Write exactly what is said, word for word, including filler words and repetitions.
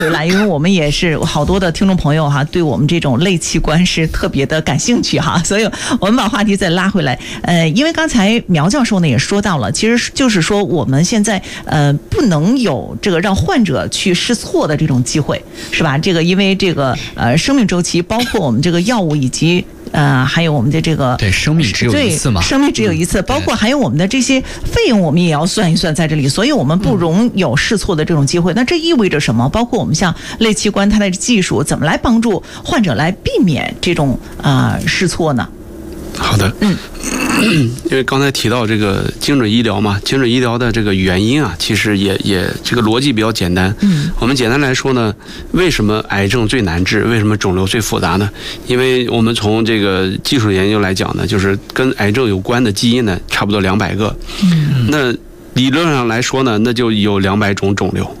来，因为我们也是好多的听众朋友哈，对我们这种类器官是特别的感兴趣哈，所以我们把话题再拉回来。呃，因为刚才苗教授呢也说到了，其实就是说我们现在呃不能有这个让患者去试错的这种机会，是吧？这个因为这个呃生命周期，包括我们这个药物以及。呃，还有我们的这个对生命只有一次嘛， 生命只有一次，包括还有我们的这些费用，我们也要算一算在这里，所以我们不容有试错的这种机会。嗯、那这意味着什么？包括我们像类器官它的技术怎么来帮助患者来避免这种啊、呃、试错呢？ 好的，嗯，因为刚才提到这个精准医疗嘛，精准医疗的这个原因啊，其实也也这个逻辑比较简单。嗯，我们简单来说呢，为什么癌症最难治？为什么肿瘤最复杂呢？因为我们从这个技术研究来讲呢，就是跟癌症有关的基因呢，差不多两百个。嗯，那理论上来说呢，那就有两百种肿瘤。